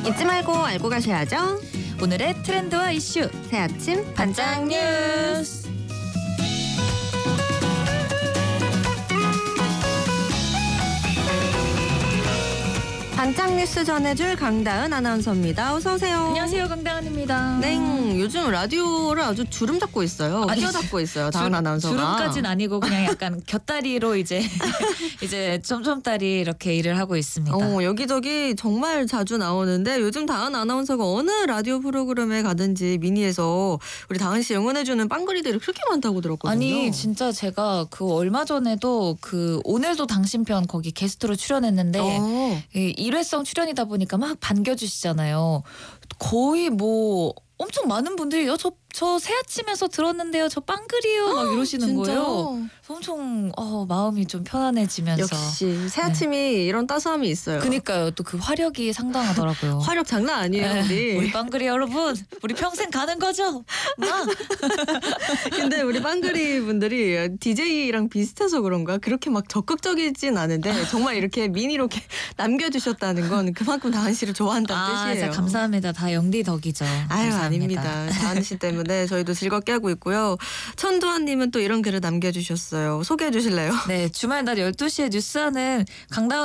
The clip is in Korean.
잊지 말고 알고 가셔야죠. 오늘의 트렌드와 이슈 새 아침 반짝 뉴스. 반짝 뉴스 전해줄 강다은 아나운서입니다. 어서 오세요. 안녕하세요, 강다은입니다. 네, 요즘 라디오를 아주 주름 잡고 있어요. 끼어잡고 있어요, 다은 아나운서가. 주름까지는 아니고 그냥 약간 곁다리로 이제 쫌쫌다리 이렇게 일을 하고 있습니다. 여기저기 정말 자주 나오는데 요즘 다은 아나운서가 어느 라디오 프로그램에 가든지 미니에서 우리 다은 씨 응원해주는 빵그리들이 그렇게 많다고 들었거든요. 아니 진짜 제가 그 얼마 전에도 그 오늘도 당신 편 거기 게스트로 출연했는데 일회성 출연이다 보니까 막 반겨주시잖아요. 거의 뭐 엄청 많은 분들이 저 새아침에서 들었는데요. 저 빵그리요 막 이러시는 진짜? 거예요. 엄청 마음이 좀 편안해지면서. 역시 새아침이 이런 따스함이 있어요. 그니까요. 또 그 화력이 상당하더라고요. 화력 장난 아니에요. 우리 빵그리 여러분. 우리 평생 가는 거죠? 막. 근데 우리 빵그리 분들이 DJ랑 비슷해서 그런가 그렇게 막 적극적이진 않은데 정말 이렇게 미니로 이렇게 남겨주셨다는 건 그만큼 다은 씨를 좋아한다는 뜻이에요. 진짜 감사합니다. 다 영디 덕이죠. 아유, 감사합니다. 아닙니다. 다은 씨 때문에 저희도 즐겁게 하고 있고요. 천두환님은 또 이런 글을 남겨주셨어요. 소개해 주실래요? 네, 주말 낮 12시에 뉴스하는 강다은